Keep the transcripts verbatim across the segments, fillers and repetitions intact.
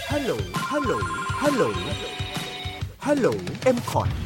ฮัลโหลฮัลโหลฮัลโหลฮัลโหล เอ็ม คอ ที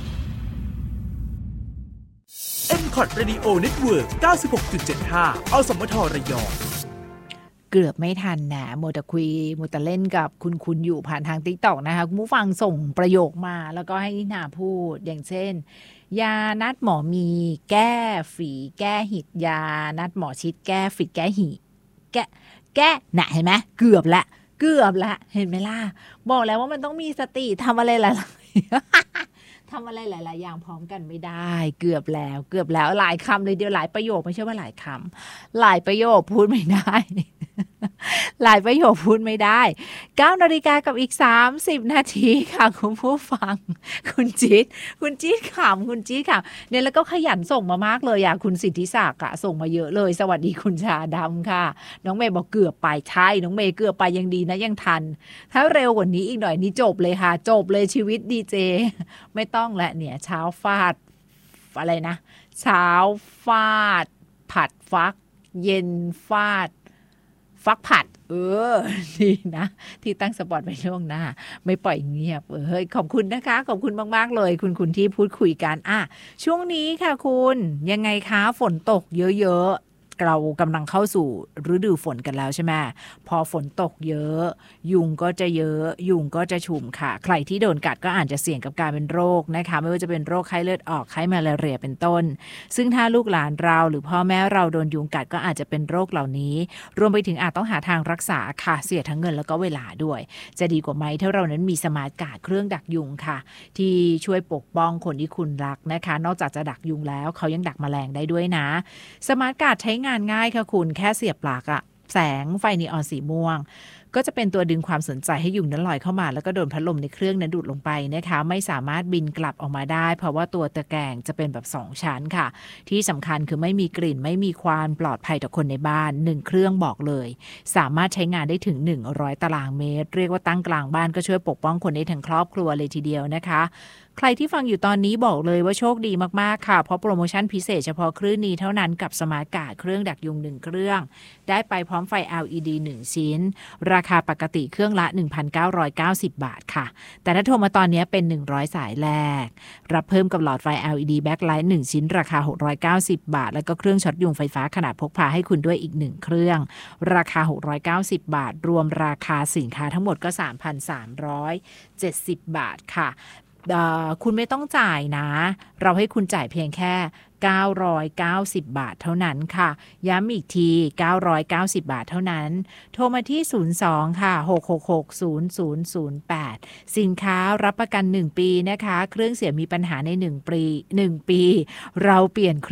เอ็ม คอ ที Radio Network เก้าสิบหกจุดเจ็ดห้า อสมทระยองเกือบไม่ทันนะโมแต่คุยโมแต่เล่นกับคุณคุณอยู่ผ่านทาง TikTok นะคะคุณผู้ฟังส่งประโยคมาแล้วก็ให้นินาพูดอย่างเช่นยานัดหมอมีแก้ฝีแก้หิดยานัดหมอชิดแก้ฝีแก้หิแก้แก้น่ะเห็นไหมเกือบละเกือบละเห็นไหมล่ะบอกแล้วว่ามันต้องมีสติทำอะไรหลายๆทำอะไรหลายๆอย่างพร้อมกันไม่ได้เกือบแล้วเกือบแล้วหลายคำเลยเดียวหลายประโยคไม่ใช่ว่าหลายคำหลายประโยคพูดไม่ได้หลายประโยคพูดไม่ได้เก้านาฬิกากับอีกสามสิบนาทีค่ะคุณผู้ฟังคุณจี๊ดคุณจี๊ดขำคุณจี๊ดขำเนี่ยแล้วก็ขยันส่งมามากเลยอ่ะคุณสิทธิศักดิ์อ่ะส่งมาเยอะเลยสวัสดีคุณชาดำค่ะน้องเมย์บอกเกือบไปใช่น้องเมย์เกือบไปยังดีนะยังทันถ้าเร็วกว่านี้อีกหน่อยนี่จบเลยค่ะจบเลยชีวิตดีเจไม่ต้องและเนี่ยเช้าฟาดอะไรนะเช้าฟาดผัดฟักเย็นฟาดฟักผัดเออดีนะที่ตั้งสปอตไว้ล่วงหน้าไม่ปล่อยเงียบเออเฮ้ยขอบคุณนะคะขอบคุณมากๆเลยคุณคุณที่พูดคุยกันอ่ะช่วงนี้ค่ะคุณยังไงคะฝนตกเยอะๆเรากำลังเข้าสู่ฤดูฝนกันแล้วใช่ไหมพอฝนตกเยอะยุงก็จะเยอะยุงก็จะชุมค่ะใครที่โดนกัดก็อาจจะเสี่ยงกับการเป็นโรคนะคะไม่ว่าจะเป็นโรคไข้เลือดออกไข้มาลาเรียเป็นต้นซึ่งถ้าลูกหลานเราหรือพ่อแม่เราโดนยุงกัดก็อาจจะเป็นโรคเหล่านี้รวมไปถึงอาจต้องหาทางรักษาค่ะเสียทั้งเงินแล้วก็เวลาด้วยจะดีกว่าไหมถ้าเรานั้นมีสมาร์ทการ์ดเครื่องดักยุงค่ะที่ช่วยปกป้องคนที่คุณรักนะคะนอกจากจะดักยุงแล้วเขายังดักแมลงได้ด้วยนะสมาร์ทการ์ดใช้งานง่ายค่ะคุณแค่เสียบปลั๊กอะแสงไฟนีออนสีม่วงก็จะเป็นตัวดึงความสนใจให้ยุงนั้นลอยเข้ามาแล้วก็โดนพัดลมในเครื่องนั้นดูดลงไปนะคะไม่สามารถบินกลับออกมาได้เพราะว่าตัวตะแกรงจะเป็นแบบสองชั้นค่ะที่สำคัญคือไม่มีกลิ่นไม่มีควันปลอดภัยต่อคนในบ้านหนึ่งเครื่องบอกเลยสามารถใช้งานได้ถึงหนึ่งร้อยตารางเมตรเรียกว่าตั้งกลางบ้านก็ช่วยปกป้องคนได้ทั้งครอบครัวเลยทีเดียวนะคะใครที่ฟังอยู่ตอนนี้บอกเลยว่าโชคดีมากๆค่ะเพราะโปรโมชั่นพิเศษเฉพาะคลื่นนี้เท่านั้นกับสมาร์ทการ์ดเครื่องดักยุงหนึ่งเครื่องได้ไปพร้อมไฟ แอล อี ดี หนึ่งชิ้นราคาปกติเครื่องละ หนึ่งพันเก้าร้อยเก้าสิบ บาทค่ะแต่ถ้าโทรมาตอนนี้เป็นหนึ่งร้อยสายแรกรับเพิ่มกับหลอดไฟ แอล อี ดี Backlight หนึ่งชิ้นราคาหกร้อยเก้าสิบบาทแล้วก็เครื่องช็อตยุงไฟฟ้าขนาดพกพาให้คุณด้วยอีกหนึ่งเครื่องราคาหกร้อยเก้าสิบบาทรวมราคาสินค้าทั้งหมดก็ สามพันสามร้อยเจ็ดสิบ บาทค่ะคุณไม่ต้องจ่ายนะเราให้คุณจ่ายเพียงแค่เก้าร้อยเก้าสิบบาทเท่านั้นค่ะย้ำอีกทีเก้าร้อยเก้าสิบบาทเท่านั้นโทรมาที่ศูนย์ สอง ค่ะหก หก หก ศูนย์ ศูนย์ ศูนย์ แปดสินค้ารับประกันหนึ่งปีนะคะเครื่องเสียมีปัญหาในหนึ่งปีหนึ่งปีเราเปลี่ยน